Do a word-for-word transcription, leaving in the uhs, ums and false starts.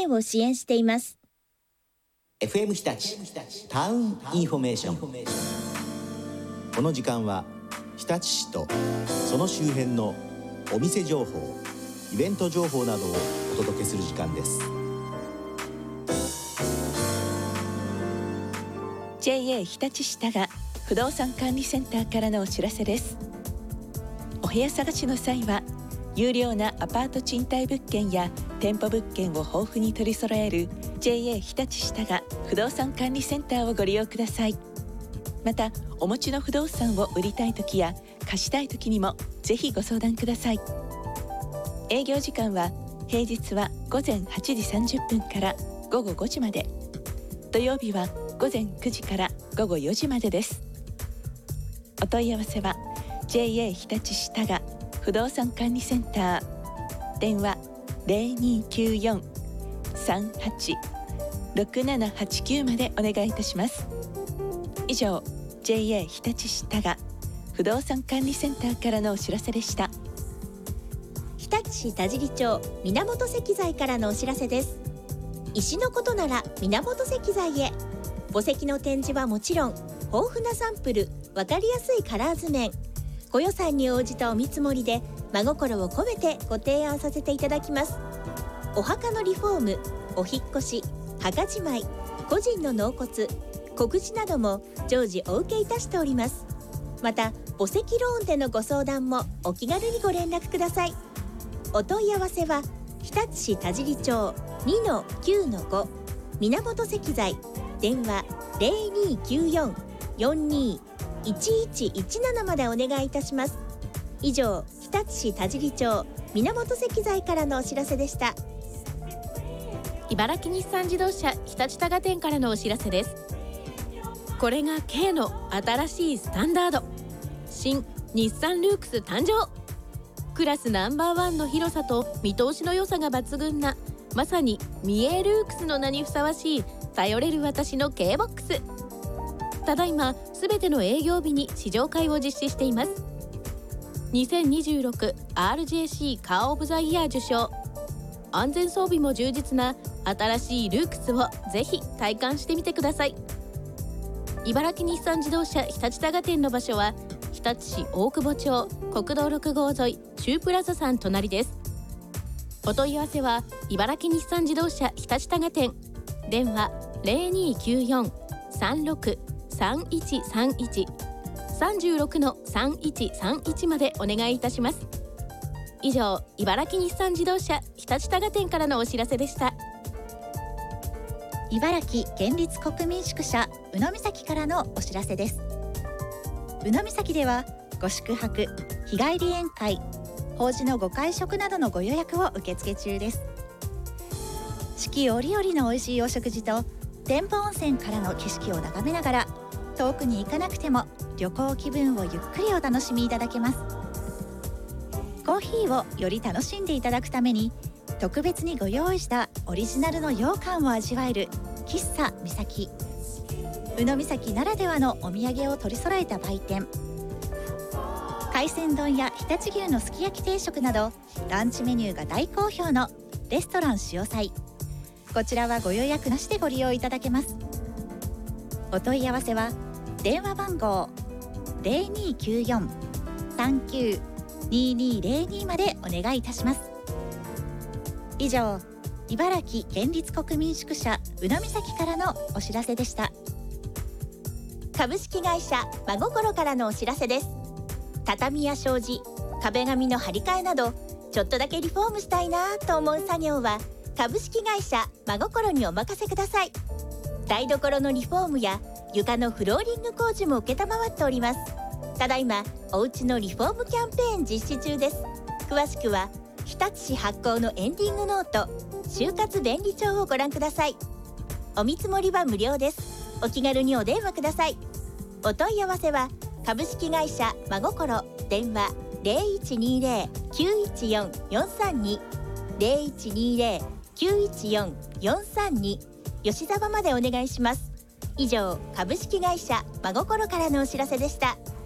生を支援しています。 エフエム 日立タウンインフォメーション。この時間は日立市とその周辺のお店情報、イベント情報などをお届けする時間です。 ジェイエー 日立市多賀不動産管理センターからのお知らせです。お部屋探しの際は有料なアパート賃貸物件や店舗物件を豊富に取り揃える ジェイエー 日立市多賀不動産管理センターをご利用ください。またお持ちの不動産を売りたいときや貸したいときにもぜひご相談ください。営業時間は平日はごぜんはちじさんじゅっぷんからごごごじまで、土曜日はごぜんくじからごごよじまでです。お問い合わせは ジェイエー 日立市多賀不動産管理センター、電話 ゼロにきゅうよん さんはち ろくななはちきゅう までお願いいたします。以上 ジェイエー 日立市多賀不動産管理センターからのお知らせでした。 日立市田尻町源石材からのお知らせです。石のことなら源石材へ。墓石の展示はもちろん、豊富なサンプル、わかりやすいカラー図面、ご予算に応じたお見積もりで真心を込めてご提案させていただきます。お墓のリフォーム、お引っ越し、墓じまい、個人の納骨、告示なども常時お受けいたしております。また墓石ローンでのご相談もお気軽にご連絡ください。お問い合わせは日立市田尻町 にのきゅうのご 源石材、電話 ゼロにきゅうよん よんにいちいちいちなな までお願いいたします。以上、日立市田尻町源石材からのお知らせでした。 茨城日産自動車日立多賀店からのお知らせです。これが K の新しいスタンダード、新日産ルークス誕生。クラスナンバーワンの広さと見通しの良さが抜群な、まさにミエルークスの名にふさわしい頼れる私の K ボックス。ただいますべての営業日に試乗会を実施しています。にせんにじゅうろく アールジェーシー カーオブザイヤー受賞。安全装備も充実な新しいルークスをぜひ体感してみてください。茨城日産自動車日立多賀店の場所は日立市大久保町国道ろくごう沿いシュープラザさん隣です。お問い合わせは茨城日産自動車日立多賀店、電話 ゼロにきゅうよん さんろく さんいちさんいち さんろく さんいちさんいち までお願いいたします。以上、茨城日産自動車日立多賀店からのお知らせでした。 茨城県立国民宿舎宇野岬からのお知らせです。宇野岬ではご宿泊、日帰り宴会、法事のご会食などのご予約を受付中です。四季折々の美味しいお食事と天保温泉からの景色を眺めながら、遠くに行かなくても旅行気分をゆっくりお楽しみいただけます。コーヒーをより楽しんでいただくために特別にご用意したオリジナルの羊羹を味わえる喫茶みさき。宇野岬ならではのお土産を取り揃えた売店、海鮮丼や常陸牛のすき焼き定食などランチメニューが大好評のレストラン潮祭。こちらはご予約なしでご利用いただけます。お問い合わせは電話番号 ゼロにきゅうよん さんきゅう ににゼロに までお願いいたします。以上、茨城県立国民宿舎宇野岬からのお知らせでした。 株式会社真心からのお知らせです。畳や障子、壁紙の張り替えなどちょっとだけリフォームしたいなと思う作業は株式会社真心にお任せください。台所のリフォームや床のフローリング工事も承っております。ただいまおうちのリフォームキャンペーン実施中です。詳しくは日立市発行のエンディングノート就活便利帳をご覧ください。お見積もりは無料です。お気軽にお電話ください。お問い合わせは株式会社真心、電話 ゼロいちにゼロ きゅういちよん よんさんに ゼロいちにゼロ きゅういちよん よんさんに 吉沢までお願いします。以上、株式会社真心からのお知らせでした。